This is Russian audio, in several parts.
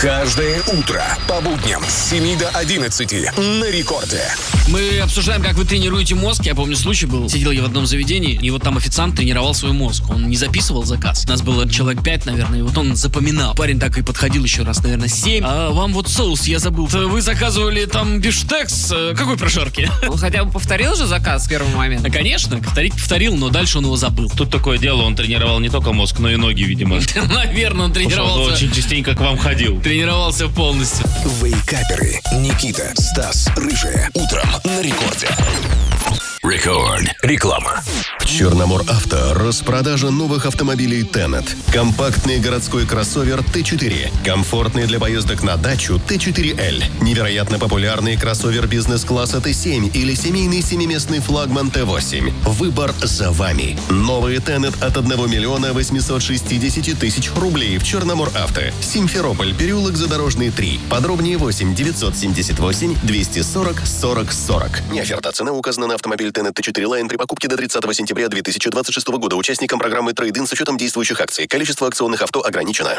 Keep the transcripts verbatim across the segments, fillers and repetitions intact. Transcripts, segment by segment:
Каждое утро по будням с семи до одиннадцати на рекорде. Мы обсуждаем, как вы тренируете мозг. Я помню, случай был. Сидел я в одном заведении, и вот там официант тренировал свой мозг. Он не записывал заказ. Нас было человек пять, наверное, и вот он запоминал. Парень так и подходил еще раз, наверное, семь. А вам вот соус я забыл. Вы заказывали там бифштекс. Какой прожарки? Он хотя бы повторил же заказ с первого момента? Конечно, повторить повторил, но дальше он его забыл. Тут такое дело, он тренировал не только мозг, но и ноги, видимо. Наверное, он тренировался. Он очень частенько к вам ходил. Тренировался полностью. Вейкаперы Никита, Стас, Рыжая. Утром на рекорде. Рекорд. Реклама. Черномор-Авто. Распродажа новых автомобилей Тенет. Компактный городской кроссовер Т четыре. Комфортный для поездок на дачу Т четыре Л. Невероятно популярный кроссовер бизнес-класса Т семь или семейный семиместный флагман Т восемь. Выбор за вами. Новый Тенет от одного миллиона восемьсот шестьдесят тысяч рублей в Черномор-Авто. Симферополь, переулок Задорожный, три. Подробнее восемь девятьсот семьдесят восемь двести сорок сорок сорок. Не оферта. Цена указана на автомобиль Тенет Т четыре Line при покупке до тридцатого сентября две тысячи двадцать шестого года участникам программы Трейд-ин с учетом действующих акций. Количество акционных авто ограничено.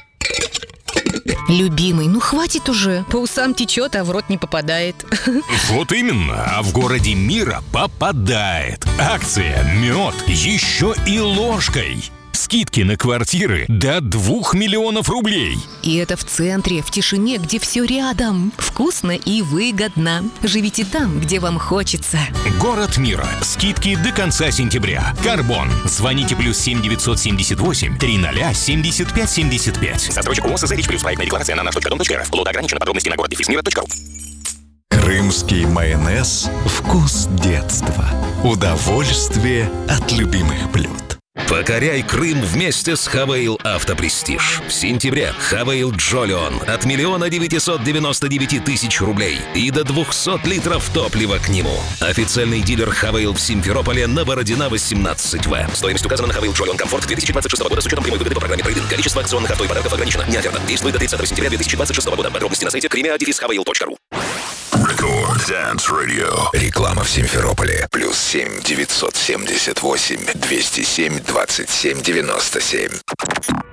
Любимый, ну хватит уже. По усам течет, а в рот не попадает. Вот именно, а в городе мира попадает. Акция «Мед» еще и ложкой. Скидки на квартиры до двух миллионов рублей. И это в центре, в тишине, где все рядом. Вкусно и выгодно. Живите там, где вам хочется. Город мира. Скидки до конца сентября. Карбон. Звоните плюс семь девятьсот семьдесят восемь триста семьдесят пять семьдесят пять. Застройщик ООО «СЗ Рич Плюс». Проектная декларация на наш точка дом точка эр эф. Лот ограничено. Подробности на город дефис мира точка ру. Крымский майонез – вкус детства. Удовольствие от любимых блюд. Покоряй Крым вместе с Хавейл Автопрестиж. В сентябре Хавейл Джолион от миллиона девятисот девяноста девяти тысяч рублей и до двухсот литров топлива к нему. Официальный дилер Хавейл в Симферополе на Бородина восемнадцать В. Стоимость указана на Хавейл Джолион Комфорт две тысячи двадцать шестого года с учетом прямой выгоды по программе Трейд-ин. Количество акционных авто и подарков ограничено. Не оферта. Действует до тридцатого сентября две тысячи двадцать шестого года. Подробности на сайте кремиа дефис хавейл точка ру. Рекорд Dance Radio. Реклама в Симферополе. Плюс семь девятьсот семьдесят восемь двести семь двадцать семь девяносто семь.